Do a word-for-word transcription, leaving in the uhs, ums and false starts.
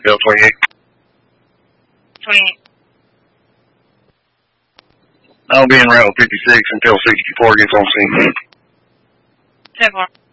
Bill twenty-eight. twenty-eight. I'll be in route fifty-six until sixty-four gets on scene. ten four.